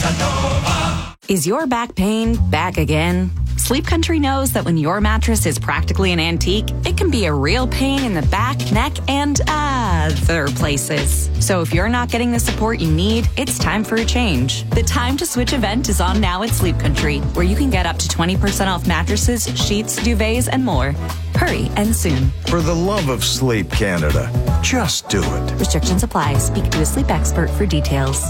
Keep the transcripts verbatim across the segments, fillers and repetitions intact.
Is your back pain back again? Sleep Country knows that when your mattress is practically an antique, it can be a real pain in the back, neck, and other places. So if you're not getting the support you need, it's time for a change. The Time to Switch event is on now at Sleep Country, where you can get up to twenty percent off mattresses, sheets, duvets, and more. Hurry and soon. For the love of sleep, Canada, just do it. Restrictions apply. Speak to a sleep expert for details.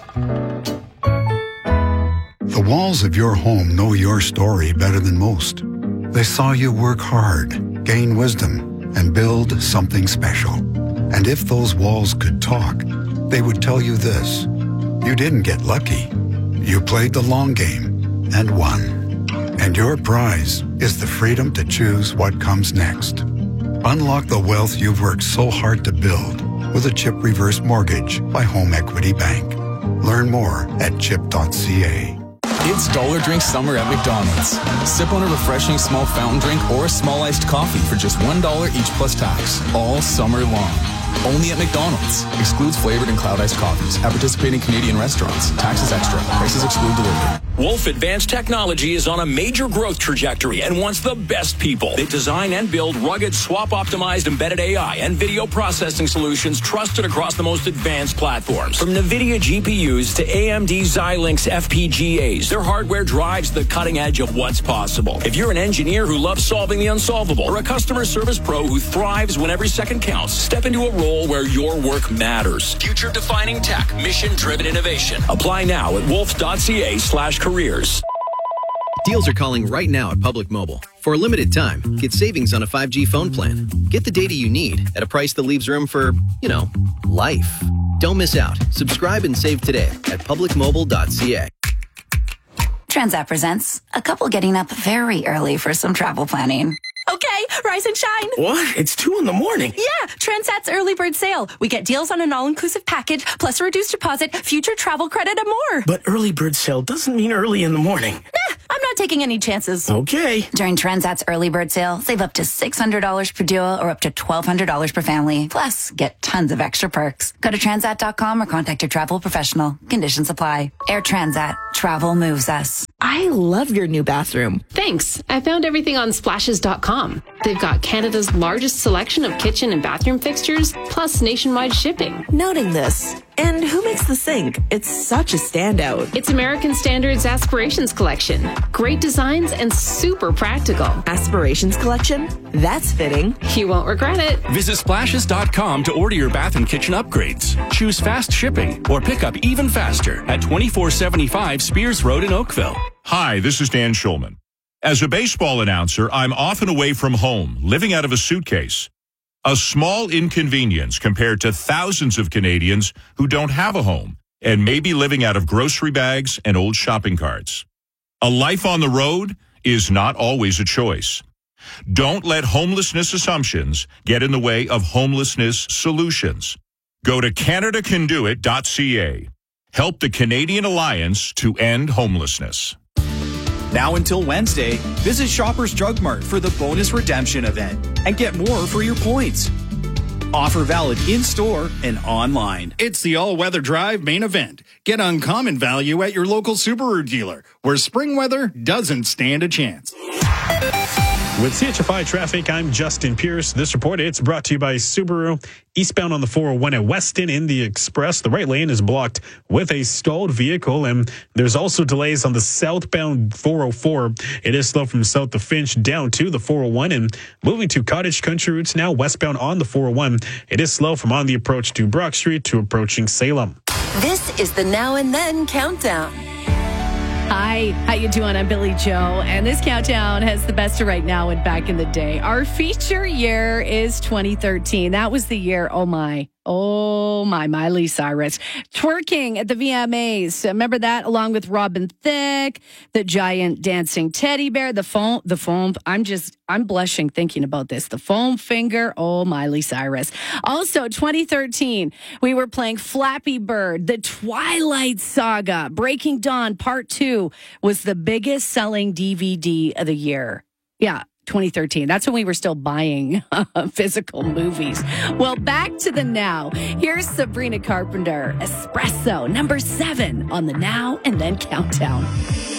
The walls of your home know your story better than most. They saw you work hard, gain wisdom, and build something special. And if those walls could talk, they would tell you this: you didn't get lucky. You played the long game and won. And your prize is the freedom to choose what comes next. Unlock the wealth you've worked so hard to build with a CHIP reverse mortgage by Home Equity Bank. Learn more at chip dot c a. It's Dollar Drink Summer at McDonald's. Sip on a refreshing small fountain drink or a small iced coffee for just one dollar each plus tax, all summer long. Only at McDonald's. Excludes flavored and cloud iced coffees at participating Canadian restaurants. Taxes extra. Prices exclude delivery. Wolf Advanced Technology is on a major growth trajectory and wants the best people. They design and build rugged, swap-optimized embedded A I and video processing solutions trusted across the most advanced platforms. From NVIDIA G P Us to A M D Xilinx F P G As, their hardware drives the cutting edge of what's possible. If you're an engineer who loves solving the unsolvable or a customer service pro who thrives when every second counts, step into a role where your work matters. Future-defining tech, mission-driven innovation. Apply now at wolf dot c a slash careers. Deals are calling right now at Public Mobile. For a limited time, get savings on a five G phone plan. Get the data you need at a price that leaves room for, you know, life. Don't miss out. Subscribe and save today at public mobile dot c a. Transat presents a couple getting up very early for some travel planning. Okay, rise and shine. What? It's two in the morning. Yeah, Transat's early bird sale. We get deals on an all-inclusive package, plus a reduced deposit, future travel credit, and more. But early bird sale doesn't mean early in the morning. Nah, I'm not taking any chances. Okay. During Transat's early bird sale, save up to six hundred dollars per duo or up to twelve hundred dollars per family. Plus, get tons of extra perks. Go to transat dot com or contact your travel professional. Conditions apply. Air Transat. Travel moves us. I love your new bathroom. Thanks. I found everything on splashes dot com. They've got Canada's largest selection of kitchen and bathroom fixtures, plus nationwide shipping. Noting this. And who makes the sink? It's such a standout. It's American Standards Aspirations Collection. Great designs and super practical. Aspirations Collection? That's fitting. You won't regret it. Visit splashes dot com to order your bath and kitchen upgrades. Choose fast shipping or pick up even faster at twenty-four seventy-five Spears Road in Oakville. Hi, this is Dan Schulman. As a baseball announcer, I'm often away from home, living out of a suitcase. A small inconvenience compared to thousands of Canadians who don't have a home and may be living out of grocery bags and old shopping carts. A life on the road is not always a choice. Don't let homelessness assumptions get in the way of homelessness solutions. Go to canada can do it dot c a. Help the Canadian Alliance to end homelessness. Now until Wednesday, visit Shoppers Drug Mart for the bonus redemption event and get more for your points. Offer valid in-store and online. It's the all-weather drive main event. Get uncommon value at your local Subaru dealer, where spring weather doesn't stand a chance. With C H F I Traffic, I'm Justin Pierce. This report, it's brought to you by Subaru. Eastbound on the four oh one at Weston in the Express, the right lane is blocked with a stalled vehicle, and there's also delays on the southbound four oh four. It is slow from south to Finch down to the four oh one, and moving to Cottage Country routes now westbound on the four oh one. It is slow from on the approach to Brock Street to approaching Salem. This is the Now and Then Countdown. Hi, how you doing? I'm Billy Joe, and this countdown has the best of right now and back in the day. Our feature year is twenty thirteen. That was the year, oh my, oh my, Miley Cyrus. Twerking at the V M As. Remember that? Along with Robin Thicke, the giant dancing teddy bear, the foam, the foam. I'm just, I'm blushing thinking about this. The foam finger, oh, Miley Cyrus. Also, twenty thirteen, we were playing Flappy Bird, the Twilight Saga. Breaking Dawn Part two was the biggest selling D V D of the year. Yeah, twenty thirteen. That's when we were still buying uh, physical movies. Well, back to the now. Here's Sabrina Carpenter, Espresso, number seven on the Now and Then Countdown.